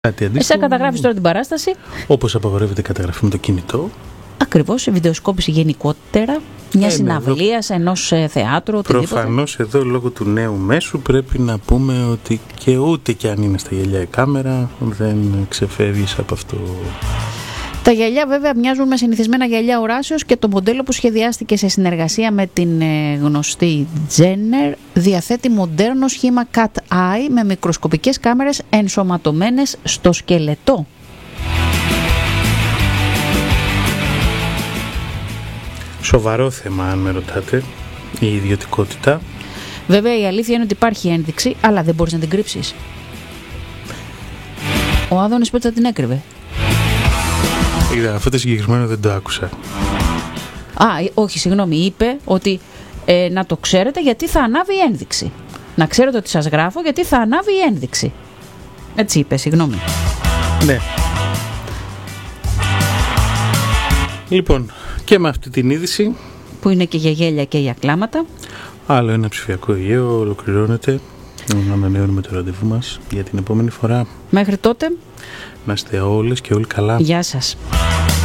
Εσύ καταγράφεις τώρα την παράσταση. Όπως απαγορεύεται η καταγραφή με το κινητό. Ακριβώς, η βιντεοσκόπηση γενικότερα, μια συναυλία, ενός θεάτρου, οτιδήποτε. Προφανώς εδώ λόγω του νέου μέσου πρέπει να πούμε ότι και ούτε κι αν είναι στα γυαλιά η κάμερα δεν ξεφεύγεις από αυτό. Τα γυαλιά βέβαια μοιάζουν με συνηθισμένα γυαλιά οράσεως και το μοντέλο που σχεδιάστηκε σε συνεργασία με την γνωστή Jenner διαθέτει μοντέρνο σχήμα cat eye με μικροσκοπικές κάμερες ενσωματωμένες στο σκελετό. Σοβαρό θέμα αν με ρωτάτε, η ιδιωτικότητα. Βέβαια η αλήθεια είναι ότι υπάρχει ένδειξη, αλλά δεν μπορείς να την κρύψεις. Ο Άδωνης πότε θα την έκρυβε. Είδα, αυτό το συγκεκριμένο δεν το άκουσα. Όχι, συγγνώμη, είπε ότι να το ξέρετε γιατί θα ανάβει η ένδειξη. Να ξέρετε ότι σας γράφω γιατί θα ανάβει η ένδειξη. Έτσι είπε, συγγνώμη. Ναι. Λοιπόν, και με αυτή την είδηση που είναι και για γέλια και για κλάματα. Άλλο ένα ψηφιακό Αιγαίο ολοκληρώνεται. Να ανανεώνουμε το ραντεβού μας για την επόμενη φορά. Μέχρι τότε να είστε όλες και όλοι καλά. Γεια σας.